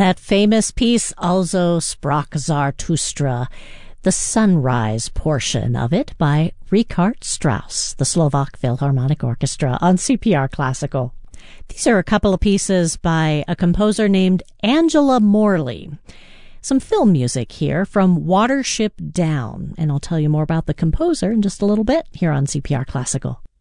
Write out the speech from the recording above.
That famous piece, Also sprach Zarathustra, the sunrise portion of it by Richard Strauss, the Slovak Philharmonic Orchestra on CPR Classical. These are a couple of pieces by a composer named Angela Morley. Some film music here from Watership Down, and I'll tell you more about the composer in just a little bit here on CPR Classical.